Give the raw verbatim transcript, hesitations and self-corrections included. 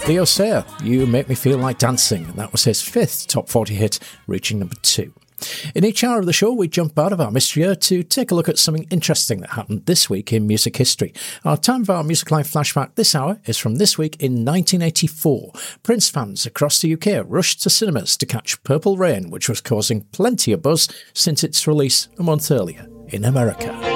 The Osea, You Make Me Feel Like Dancing, and that was his fifth top forty hit, reaching number two. In each hour of the show, we jump out of our mystery hour to take a look at something interesting that happened this week in music history. Our time for our Music Live flashback this hour is from this week in nineteen eighty-four. Prince fans across the U K rushed to cinemas to catch Purple Rain, which was causing plenty of buzz since its release a month earlier in America.